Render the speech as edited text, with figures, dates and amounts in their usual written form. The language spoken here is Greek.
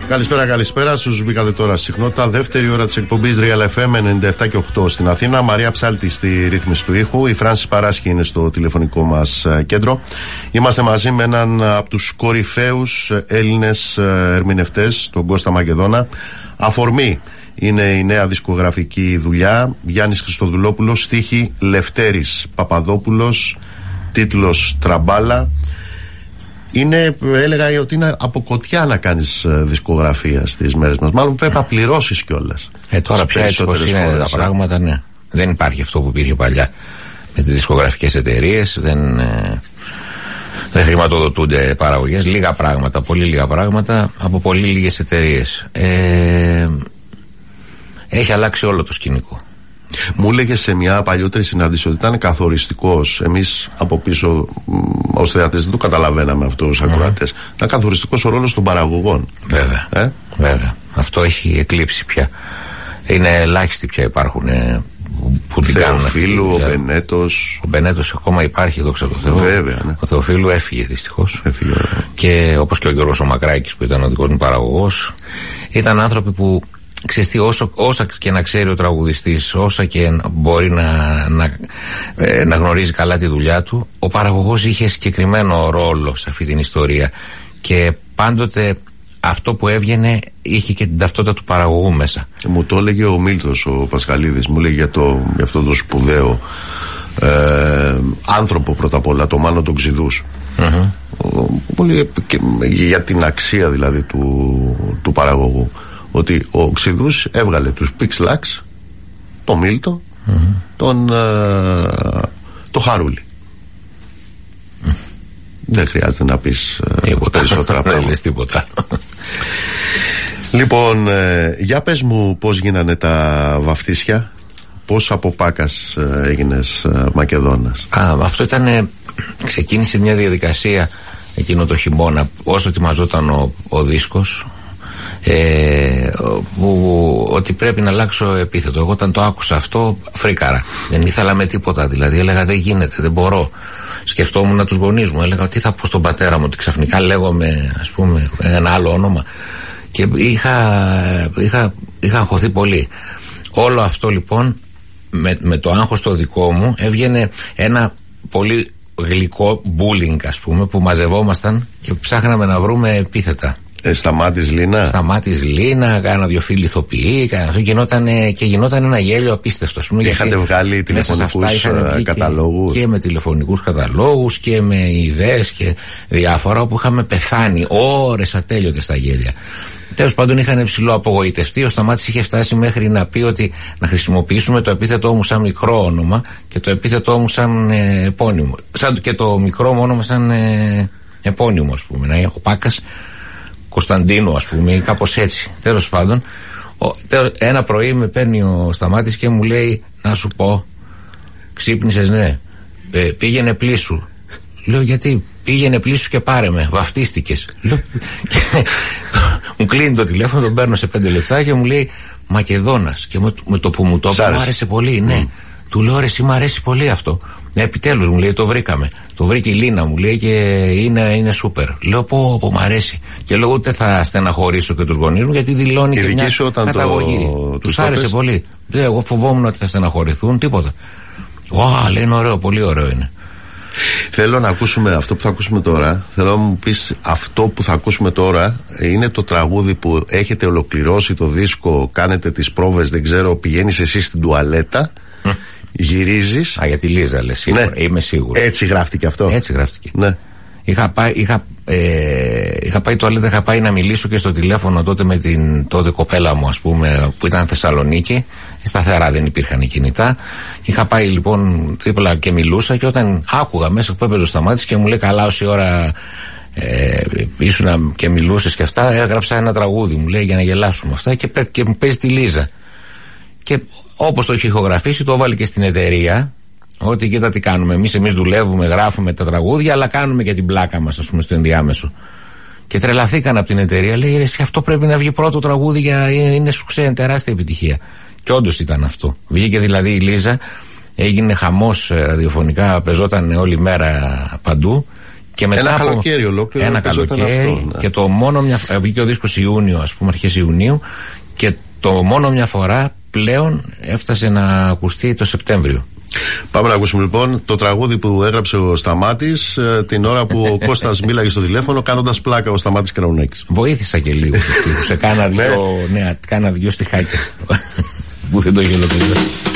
Καλησπέρα. Στους μπήκατε τώρα στη συχνότητα. Δεύτερη ώρα της εκπομπής Real FM 97 και 8 στην Αθήνα. Μαρία Ψάλτη στη ρύθμιση του ήχου. Η Φράνσις Παράσχη είναι στο τηλεφωνικό μας κέντρο. Είμαστε μαζί με έναν από τους κορυφαίους Έλληνες ερμηνευτές, τον Κώστα Μακεδόνα. Αφορμή είναι η νέα δισκογραφική δουλειά. Γιάννης Χριστοδουλόπουλος, στίχη Λευτέρης Παπαδόπουλος, τίτλος Τραμπάλα. Έλεγα ότι είναι από κοτιά να κάνεις δισκογραφία στις μέρες μας. Μάλλον πρέπει να πληρώσεις κιόλας. Τώρα πια έτσι πως είναι τα πράγματα, ναι. Δεν υπάρχει αυτό που υπήρχε παλιά με τις δισκογραφικές εταιρείες. Δεν χρηματοδοτούνται παραγωγές. Λίγα πράγματα, πολύ λίγα πράγματα από πολύ λίγες εταιρείες. Έχει αλλάξει όλο το σκηνικό. Μου έλεγε σε μια παλιότερη συνάντηση ότι ήταν καθοριστικός. Εμείς από πίσω ως θεατές δεν το καταλαβαίναμε αυτό ως ακροατές. Ήταν καθοριστικός ο ρόλος των παραγωγών. Βέβαια. Αυτό έχει εκλείψει πια. Είναι ελάχιστοι πια υπάρχουν που την κάνουν. Θεοφίλου, ο Μπενέτος. Ο Μπενέτος ακόμα υπάρχει, δόξα τω Θεώ. Βέβαια, ναι. Ο Θεοφίλου έφυγε δυστυχώς. Και όπως και ο Γιώργος ο Μακράκης που ήταν ο δικός μου παραγωγός. Ήταν άνθρωποι που ξέρετε, όσα και να ξέρει ο τραγουδιστής, όσα και μπορεί να γνωρίζει καλά τη δουλειά του, ο παραγωγός είχε συγκεκριμένο ρόλο σε αυτή την ιστορία και πάντοτε αυτό που έβγαινε είχε και την ταυτότητα του παραγωγού μέσα. Μου το έλεγε ο Μίλτος ο Πασχαλίδης, μου έλεγε για αυτό το σπουδαίο άνθρωπο πρώτα απ' όλα, το Μάνο τον Ξηδούς. Πολύ για την αξία δηλαδή του παραγωγού. Ότι ο Ξηδούς έβγαλε τους Pixlax, το Μίλτο, το Χαρούλη. Δεν χρειάζεται να πεις περισσότερα πράγματα. Δεν τίποτα. Λοιπόν, για πες μου πώς γίνανε τα βαφτίσια, πώς από Πάκας έγινες Μακεδόνας. Αυτό ξεκίνησε μια διαδικασία εκείνο το χειμώνα, όσο ετοιμαζόταν ο δίσκος, ότι πρέπει να αλλάξω επίθετο. Εγώ όταν το άκουσα αυτό φρίκαρα. Δεν ήθελα με τίποτα, δηλαδή έλεγα δεν γίνεται, δεν μπορώ. Σκεφτόμουν τους γονείς μου, έλεγα τι θα πω στον πατέρα μου, ότι ξαφνικά λέγομαι ας πούμε ένα άλλο όνομα, και είχα αγχωθεί πολύ. Όλο αυτό λοιπόν με το άγχος το δικό μου έβγαινε ένα πολύ γλυκό bullying, ας πούμε, που μαζευόμασταν και ψάχναμε να βρούμε επίθετα. Σταμάτης Λίνα. Σταμάτης Λίνα, κάνα δυο φίλοι ηθοποιοί, γινόταν ένα γέλιο απίστευτο. Είχατε βγάλει τηλεφωνικούς καταλόγους. Και με τηλεφωνικούς καταλόγους και με ιδέες και διάφορα, όπου είχαμε πεθάνει ώρες ατέλειωτες στα γέλια. Τέλος πάντων είχαν ψηλό απογοητευτεί. Ο Σταμάτης είχε φτάσει μέχρι να πει ότι να χρησιμοποιήσουμε το επίθετό μου σαν μικρό όνομα και το επίθετό μου σαν επώνυμο. Και το μικρό μου όνομα σαν επώνυμο, ας πούμε. Ο Πάκας Κωνσταντίνο, ας πούμε, ή κάπως έτσι. Τέλος πάντων, ένα πρωί με παίρνει ο Σταμάτης και μου λέει, να σου πω, ξύπνησες? Ναι. Πήγαινε πλήσου. Λέω, γιατί? Πήγαινε πλήσου και πάρε με, βαφτίστηκες. Μου κλείνει το τηλέφωνο, τον παίρνω σε 5 λεπτά και μου λέει Μακεδόνας. Και με το που μου το είπε, μου άρεσε πολύ, ναι. Του λέω, ρε, εσύ μου αρέσει πολύ αυτό. Επιτέλους, μου λέει, το βρήκαμε. Το βρήκε η Λίνα, μου λέει, και είναι σούπερ. Λέω, πω μ' αρέσει. Και λέω, ούτε θα στεναχωρήσω και τους γονείς μου, γιατί δηλώνει και μια καταγωγή. Τους άρεσε πολύ. Εγώ φοβόμουν ότι θα στεναχωρηθούν, τίποτα. Λέει, είναι ωραίο, πολύ ωραίο είναι. Θέλω να ακούσουμε αυτό που θα ακούσουμε τώρα. Θέλω να μου πεις, αυτό που θα ακούσουμε τώρα είναι το τραγούδι που έχετε ολοκληρώσει το δίσκο, κάνετε τις πρόβες, δεν ξέρω, πηγαίνεις εσύ στην τουαλέτα, γυρίζεις. Για τη Λίζα λες, σίγουρα, ναι. Είμαι σίγουρο. Έτσι γράφτηκε αυτό. Έτσι γράφτηκε. Ναι. Είχα πάει τουαλέτα, είχα πάει να μιλήσω και στο τηλέφωνο τότε με την τότε κοπέλα μου, ας πούμε, που ήταν Θεσσαλονίκη. Σταθερά, δεν υπήρχαν κινητά. Είχα πάει λοιπόν δίπλα και μιλούσα, και όταν άκουγα μέσα που έπαιζε ο Σταμάτης και μου λέει, καλά, όση ώρα ήσουν και μιλούσες και αυτά, έγραψα ένα τραγούδι, μου λέει, για να γελάσουμε αυτά, και μου παίζει τη Λίζα. Και όπως το έχει ηχογραφήσει, το έβαλε και στην εταιρεία. Ότι κοίτα τι κάνουμε. Εμείς δουλεύουμε, γράφουμε τα τραγούδια, αλλά κάνουμε και την πλάκα μας, ας πούμε, στο ενδιάμεσο. Και τρελαθήκαν από την εταιρεία. Λέει, εσύ, αυτό πρέπει να βγει πρώτο τραγούδι, είναι σουξέ, τεράστια επιτυχία. Και όντως ήταν αυτό. Βγήκε δηλαδή η Λίζα, έγινε χαμός ραδιοφωνικά, πεζόταν όλη μέρα παντού. Και μετά ένα καλοκαίρι ολόκληρο. Ένα καλοκαίρι αυτό, ναι. Και το μόνο βγήκε ο δίσκος Ιούνιο, ας πούμε, αρχές Ιουνίου, και το μόνο μια φορά πλέον έφτασε να ακουστεί το Σεπτέμβριο. Πάμε να ακούσουμε λοιπόν το τραγούδι που έγραψε ο Σταμάτης την ώρα που ο Κώστας μίλαγε στο τηλέφωνο, κάνοντας πλάκα ο Σταμάτης Κραουνάκης. Βοήθησα και λίγο σε κάνα δυο στιχάκια που δεν το είχε ολοκληρώσει.